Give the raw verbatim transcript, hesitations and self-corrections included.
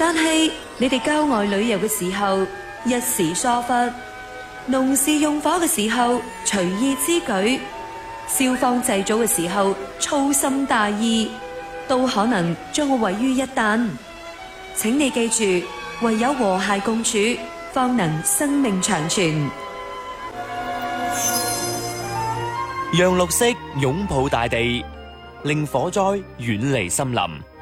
但係你哋郊外旅遊嘅時候一時疏忽，農事用火嘅時候隨意之舉，消防祭祖嘅時候粗心大意，都可能將我毀於一旦。請你記住，唯有和諧共處，方能生命長存。 讓綠色擁抱大地，令火災遠離森林。